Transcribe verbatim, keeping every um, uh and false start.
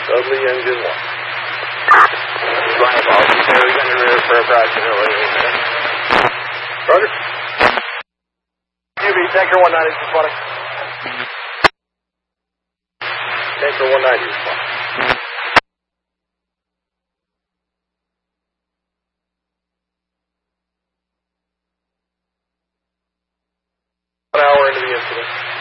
Dudley engine one. Flying ball, zero gun to rear for approximately a minute. Roger. U V, tanker one ninety, responding. Tanker one ninety, responding. One hour into the incident.